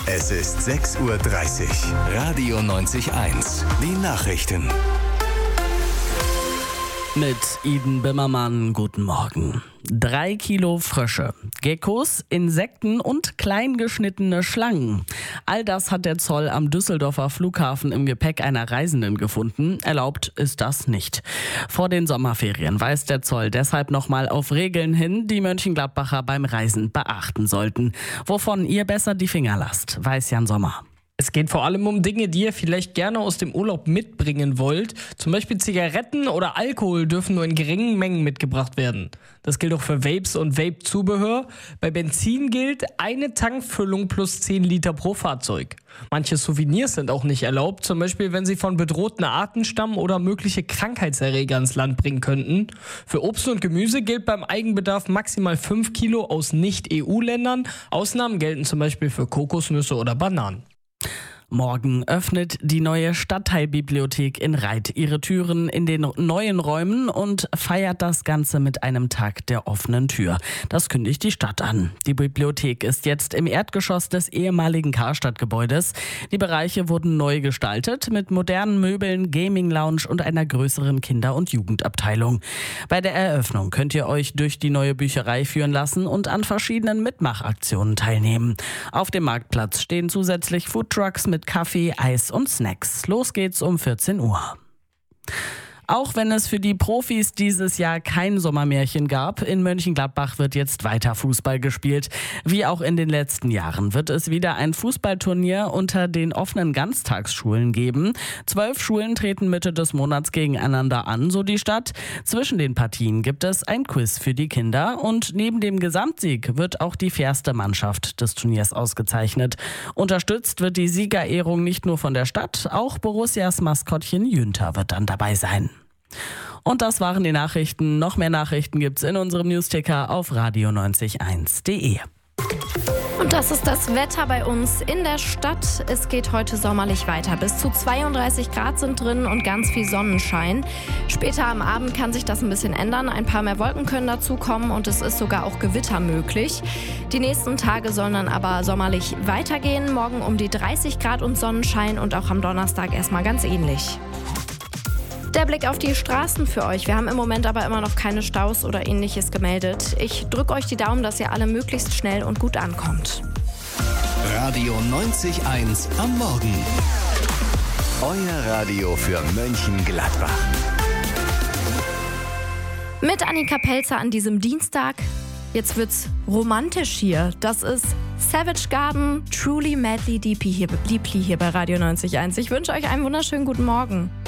Es ist 6:30 Uhr. Radio 90.1. Die Nachrichten. Mit Iden Bimmermann, guten Morgen. 3 Kilo Frösche, Geckos, Insekten und kleingeschnittene Schlangen. All das hat der Zoll am Düsseldorfer Flughafen im Gepäck einer Reisenden gefunden. Erlaubt ist das nicht. Vor den Sommerferien weist der Zoll deshalb nochmal auf Regeln hin, die Mönchengladbacher beim Reisen beachten sollten. Wovon ihr besser die Finger lasst, weiß Jan Sommer. Es geht vor allem um Dinge, die ihr vielleicht gerne aus dem Urlaub mitbringen wollt. Zum Beispiel Zigaretten oder Alkohol dürfen nur in geringen Mengen mitgebracht werden. Das gilt auch für Vapes und Vape-Zubehör. Bei Benzin gilt eine Tankfüllung plus 10 Liter pro Fahrzeug. Manche Souvenirs sind auch nicht erlaubt, zum Beispiel wenn sie von bedrohten Arten stammen oder mögliche Krankheitserreger ins Land bringen könnten. Für Obst und Gemüse gilt beim Eigenbedarf maximal 5 Kilo aus Nicht-EU-Ländern. Ausnahmen gelten zum Beispiel für Kokosnüsse oder Bananen. Morgen öffnet die neue Stadtteilbibliothek in Reith ihre Türen in den neuen Räumen und feiert das Ganze mit einem Tag der offenen Tür. Das kündigt die Stadt an. Die Bibliothek ist jetzt im Erdgeschoss des ehemaligen Karstadt-Gebäudes. Die Bereiche wurden neu gestaltet mit modernen Möbeln, Gaming-Lounge und einer größeren Kinder- und Jugendabteilung. Bei der Eröffnung könnt ihr euch durch die neue Bücherei führen lassen und an verschiedenen Mitmachaktionen teilnehmen. Auf dem Marktplatz stehen zusätzlich Foodtrucks mit Kaffee, Eis und Snacks. Los geht's um 14 Uhr. Auch wenn es für die Profis dieses Jahr kein Sommermärchen gab, in Mönchengladbach wird jetzt weiter Fußball gespielt. Wie auch in den letzten Jahren wird es wieder ein Fußballturnier unter den offenen Ganztagsschulen geben. 12 Schulen treten Mitte des Monats gegeneinander an, so die Stadt. Zwischen den Partien gibt es ein Quiz für die Kinder und neben dem Gesamtsieg wird auch die fairste Mannschaft des Turniers ausgezeichnet. Unterstützt wird die Siegerehrung nicht nur von der Stadt, auch Borussias Maskottchen Jünter wird dann dabei sein. Und das waren die Nachrichten. Noch mehr Nachrichten gibt's in unserem Newsticker auf radio901.de. Und das ist das Wetter bei uns in der Stadt. Es geht heute sommerlich weiter. Bis zu 32 Grad sind drin und ganz viel Sonnenschein. Später am Abend kann sich das ein bisschen ändern. Ein paar mehr Wolken können dazukommen und es ist sogar auch Gewitter möglich. Die nächsten Tage sollen dann aber sommerlich weitergehen. Morgen um die 30 Grad und Sonnenschein und auch am Donnerstag erstmal ganz ähnlich. Der Blick auf die Straßen für euch. Wir haben im Moment aber immer noch keine Staus oder ähnliches gemeldet. Ich drücke euch die Daumen, dass ihr alle möglichst schnell und gut ankommt. Radio 90.1 am Morgen. Euer Radio für Mönchengladbach. Mit Annika Pelzer an diesem Dienstag. Jetzt wird's romantisch hier. Das ist Savage Garden, Truly Madly Deeply hier bei Radio 90.1. Ich wünsche euch einen wunderschönen guten Morgen.